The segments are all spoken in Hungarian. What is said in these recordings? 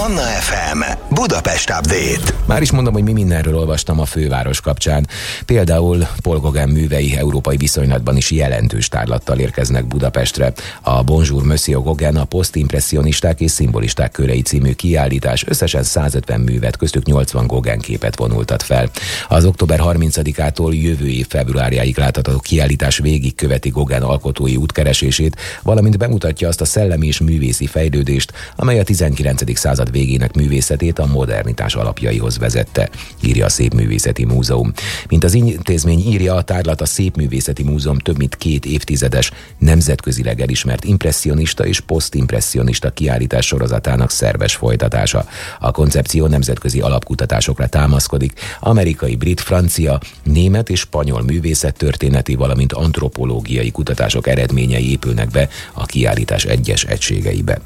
Manna FM Budapest Update. Már is mondom, hogy mi mindenről olvastam a főváros kapcsán. Például Paul Gauguin művei európai viszonylatban is jelentős tárlattal érkeznek Budapestre. A Bonjour Monsieur Gauguin, a posztimpresszionisták és szimbolisták körei című kiállítás összesen 150 művet, köztük 80 Gauguin képet vonultat fel. Az október 30-ától jövő év februárjáig látható kiállítás végigköveti Gauguin alkotói útkeresését, valamint bemutatja azt a szellemi és művészi fejlődést, amely a 19. század végének művészetét a modernitás alapjaihoz vezette, írja a Szépművészeti Múzeum. Mint az intézmény írja, a tárlat a Szépművészeti Múzeum több mint 2 évtizedes, nemzetközileg elismert impresszionista és posztimpresszionista kiállítás sorozatának szerves folytatása. A koncepció nemzetközi alapkutatásokra támaszkodik, amerikai, brit, francia, német és spanyol művészettörténeti, valamint antropológiai kutatások eredményei épülnek be a kiállítás egyes egységeibe.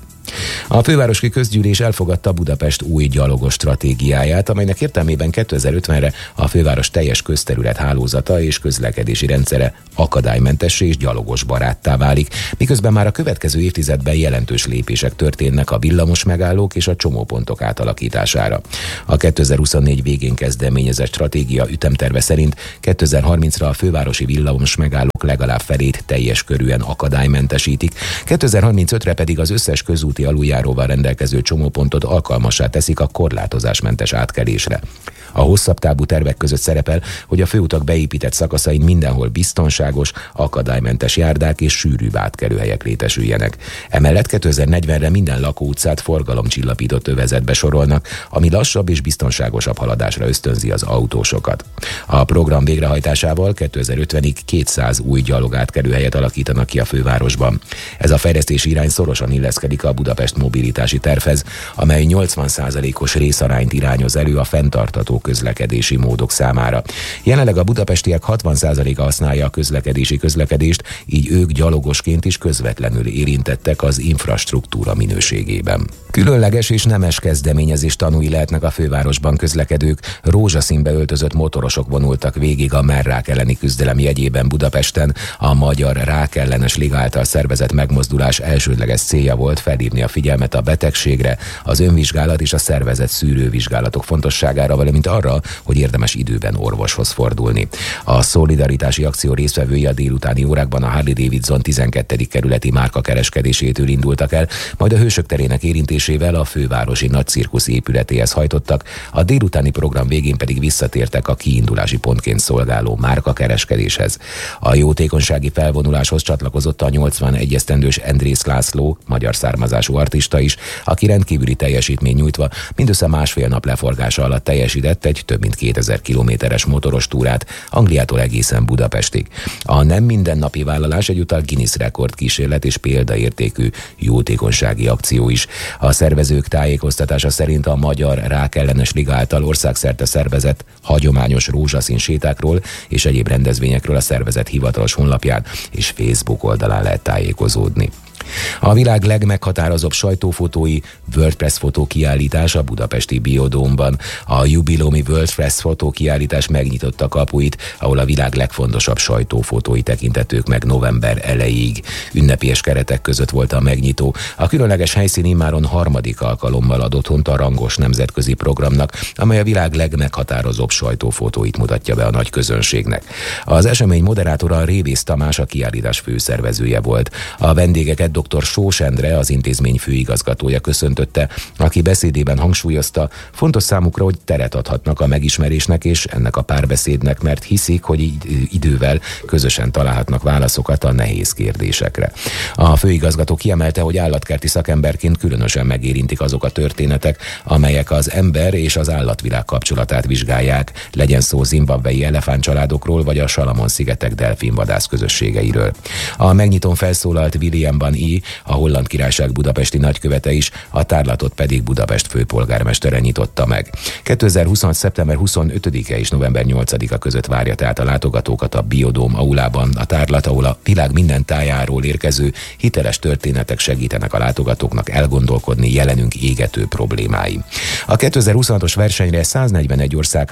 A fővárosi közgyűlés elfogadta Budapest új gyalogos stratégiáját, amelynek értelmében 2050-re a főváros teljes közterület hálózata és közlekedési rendszere akadálymentessé és gyalogos baráttá válik, miközben már a következő évtizedben jelentős lépések történnek a villamos megállók és a csomópontok átalakítására. A 2024 végén kezdeményezett stratégia ütemterve szerint 2030-ra a fővárosi villamos megállók legalább felét teljes körűen akadálymentesítik, 2035-re pedig az összes közúti aluljáróval rendelkező csomópontot alkalmassá teszik a korlátozásmentes átkelésre. A hosszabb távú tervek között szerepel, hogy a főutak beépített szakaszain mindenhol biztonságos, akadálymentes járdák és sűrűbb átkelőhelyek létesüljenek. Emellett 2040-re minden lakóutcát forgalomcsillapított övezetbe sorolnak, ami lassabb és biztonságosabb haladásra ösztönzi az autósokat. A program végrehajtásával 2050-ig 200 új gyalogátkelőhelyet alakítanak ki a fővárosban. Ez a fejlesztési irány szorosan illeszkedik a Budapest mobilitási tervhez, amely 80%-os részarányt irányoz elő a fenntartható közlekedési módok számára. Jelenleg a budapestiek 60%-a használja a közlekedést, így ők gyalogosként is közvetlenül érintettek az infrastruktúra minőségében. Különleges és nemes kezdeményezés tanúi lehetnek a fővárosban közlekedők. Rózsaszínbe öltözött motorosok vonultak végig a merrák elleni küzdelem jegyében Budapesten. A Magyar Rákellenes Liga által szervezett megmozdulás elsődleges célja volt felhívni a figyelmet a betegségre, az önvizsgálat és a szervezett szűrővizsgálatok fontosságára, valamint arra, hogy érdemes időben orvoshoz fordulni. A szolidaritási akció résztvevői a délutáni órákban a Harley Davidson 12. kerületi márkakereskedésétől indultak el, majd a Hősök terének érintésével a fővárosi nagycirkusz épületéhez hajtottak, a délutáni program végén pedig visszatértek a kiindulási pontként szolgáló márkakereskedéshez. A jótékonysági felvonuláshoz csatlakozott a 81 esztendős Endrész László, magyar származású artista is, aki rendkívüli teljesítmény nyújtva mindössze másfél nap leforgása alatt teljesített egy több mint 2000 kilométeres motoros túrát Angliától egészen Budapestig. A nem mindennapi vállalás egyúttal Guinness rekord kísérlet és példaértékű jótékonysági akció is. A szervezők tájékoztatása szerint a Magyar Rákellenes Liga által országszerte szervezett hagyományos rózsaszín sétákról és egyéb rendezvényekről a szervezet hivatalos honlapján és Facebook oldalán lehet tájékozódni. A világ legmeghatározóbb sajtófotói World Press fotó kiállítás a budapesti Biodómban. A jubileumi World Press fotó kiállítás megnyitotta kapuit, ahol a világ legfontosabb sajtófotói tekintetők meg november elejéig. Ünnepélyes keretek között volt a megnyitó. A különleges helyszín immáron harmadik alkalommal ad otthont a rangos nemzetközi programnak, amely a világ legmeghatározóbb sajtófotóit mutatja be a nagy közönségnek. Az esemény moderátora Révész Tamás, a kiállítás főszervezője volt. A vendégeket dr. Sós Endre, az intézmény főigazgatója köszöntötte, aki beszédében hangsúlyozta, fontos számukra, hogy teret adhatnak a megismerésnek és ennek a párbeszédnek, mert hiszik, hogy idővel közösen találhatnak válaszokat a nehéz kérdésekre. A főigazgató kiemelte, hogy állatkerti szakemberként különösen megérintik azok a történetek, amelyek az ember és az állatvilág kapcsolatát vizsgálják, legyen szó zimbabwei elefántcsaládokról vagy a Salamon-szigetek delfinvadász közösségeiről. A megnyitón felszólalt William Van I., a Holland Királyság budapesti nagykövete is, a tárlatot pedig Budapest főpolgármestere nyitotta meg. 2026. szeptember 25-e és november 8-a között várja tehát a látogatókat a Biodóm aulában a tárlat, ahol a világ minden tájáról érkező hiteles történetek segítenek a látogatóknak elgondolkodni jelenünk égető problémáim. A 2026-os versenyre 141 ország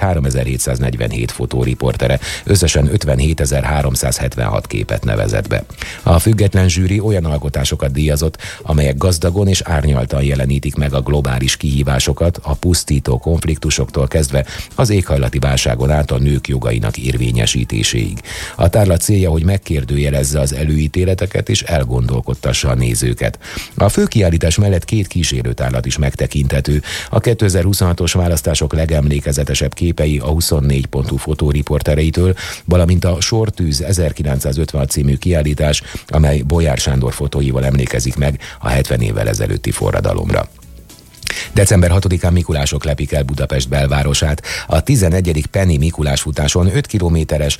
3747 fotóriportere összesen 57.376 képet nevezett be. A független zsűri olyan alkotásokat alkotásokat díjazott, amelyek gazdagon és árnyaltan jelenítik meg a globális kihívásokat, a pusztító konfliktusoktól kezdve az éghajlati válságon át a nők jogainak érvényesítéséig. A tárlat célja, hogy megkérdőjelezze az előítéleteket és elgondolkodtassa a nézőket. A főkiállítás mellett 2 kísérőtárlat is megtekinthető. A 2026-os választások legemlékezetesebb képei a 24.hu fotóriportereitől, valamint a Sortűz 1956 című kiállítás, amely Bolyár Sándor fotóival emlékezik meg a 70 évvel ezelőtti forradalomra. December 6-án Mikulások lepik el Budapest belvárosát. A 11. Penny Mikulás futáson 5 kilométeres,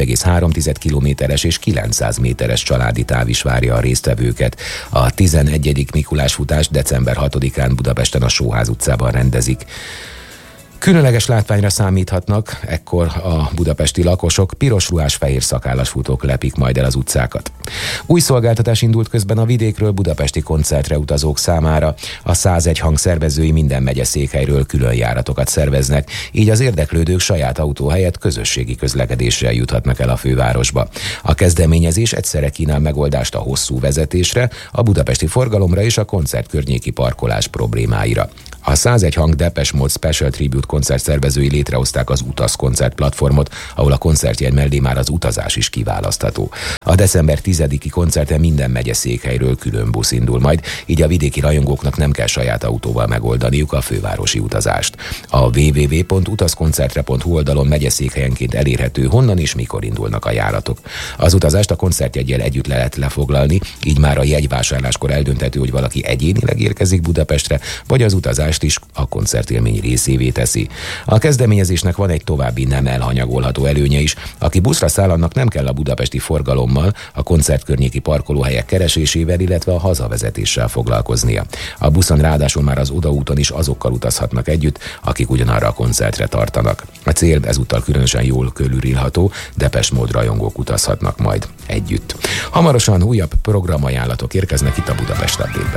2,3 kilométeres és 900 méteres családi táv is várja a résztvevőket. A 11. Mikulás futást december 6-án Budapesten a Sóház utcában rendezik. Különleges látványra számíthatnak, ekkor a budapesti lakosok, piros ruhás, fehér szakállas futók lepik majd el az utcákat. Új szolgáltatás indult közben a vidékről budapesti koncertre utazók számára. A 101 hang szervezői minden megyeszékhelyről külön járatokat szerveznek, így az érdeklődők saját autó helyett közösségi közlekedéssel juthatnak el a fővárosba. A kezdeményezés egyszerre kínál megoldást a hosszú vezetésre, a budapesti forgalomra és a koncert környéki parkolás problémáira. A 101 hang Depeche Mode Special Tribute koncert szervezői létrehozták az Utaz koncert platformot, ahol a koncertjegy mellé már az utazás is kiválasztható. A december 10-i koncerten minden megyeszékhelyről külön busz indul majd, így a vidéki rajongóknak nem kell saját autóval megoldaniuk a fővárosi utazást. A www.utazkoncertre.hu oldalon megyeszékhelyenként elérhető, honnan és mikor indulnak a járatok. Az utazást a koncertjeggyel együtt lehet lefoglalni, így már a jegyvásárláskor eldönthető, hogy valaki egyénileg érkezik Budapestre, vagy az utazás is a koncertélmény részévé teszi. A kezdeményezésnek van egy további nem elhanyagolható előnye is. Aki buszra száll, annak nem kell a budapesti forgalommal, a koncertkörnyéki parkolóhelyek keresésével, illetve a hazavezetéssel foglalkoznia. A buszon ráadásul már az odaúton is azokkal utazhatnak együtt, akik ugyanarra a koncertre tartanak. A cél ezúttal különösen jól körülírható, Depeche Mode rajongók utazhatnak majd együtt. Hamarosan újabb programajánlatok érkeznek itt a Budapest Update-ben.